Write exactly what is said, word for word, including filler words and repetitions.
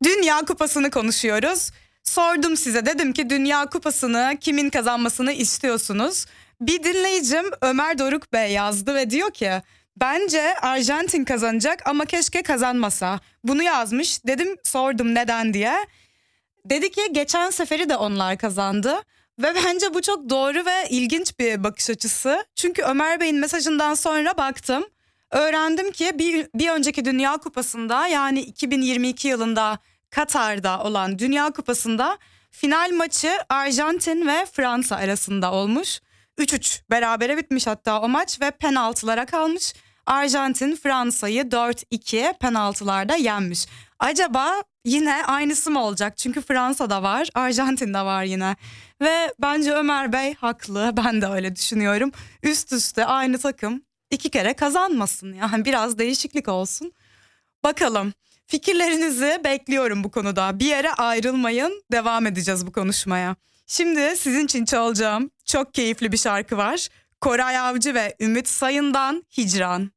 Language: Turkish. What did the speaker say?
Dünya Kupası'nı konuşuyoruz. Sordum size, dedim ki Dünya Kupası'nı kimin kazanmasını istiyorsunuz? Bir dinleyicim Ömer Doruk Bey yazdı ve diyor ki bence Arjantin kazanacak ama keşke kazanmasa. Bunu yazmış. Dedim, sordum neden diye. Dedi ki geçen seferi de onlar kazandı. Ve bence bu çok doğru ve ilginç bir bakış açısı. Çünkü Ömer Bey'in mesajından sonra baktım. Öğrendim ki bir, bir önceki Dünya Kupası'nda, yani iki bin yirmi iki yılında Katar'da olan Dünya Kupası'nda final maçı Arjantin ve Fransa arasında olmuş. üç üç berabere bitmiş hatta o maç ve penaltılara kalmış. Arjantin Fransa'yı dört iki penaltılarda yenmiş. Acaba yine aynısı mı olacak? Çünkü Fransa'da var, Arjantin'de var yine. Ve bence Ömer Bey haklı. Ben de öyle düşünüyorum. Üst üste aynı takım iki kere kazanmasın. Yani biraz değişiklik olsun. Bakalım. Fikirlerinizi bekliyorum bu konuda. Bir yere ayrılmayın. Devam edeceğiz bu konuşmaya. Şimdi sizin için çalacağım çok keyifli bir şarkı var. Koray Avcı ve Ümit Sayın'dan Hicran.